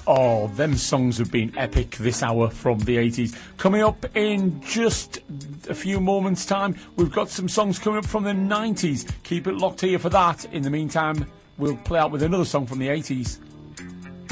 Oh, them songs have been epic this hour from the 80s. Coming up in just a few moments' time, we've got some songs coming up from the 90s. Keep it locked here for that. In the meantime, we'll play out with another song from the 80s.